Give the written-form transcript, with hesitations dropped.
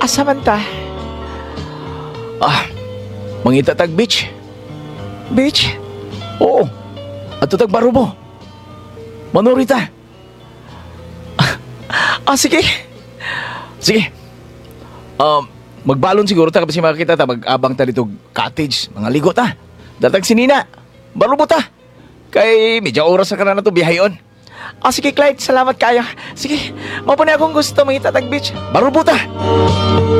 asa man ta? Mangita tag beach. Beach? Oo. Ato tag Barubo. Manorita. Sige. Sige. Magbalon siguro ta kasi makakita ta mag-abang ta dito cottage, mga ligo ta. Datag sinina. Barubo ta. Kay medyo oras na ka na to biyayon. Sige, Clyde. Salamat kayo. Sige, mapunay akong gusto mangita tag beach. Barubo ta.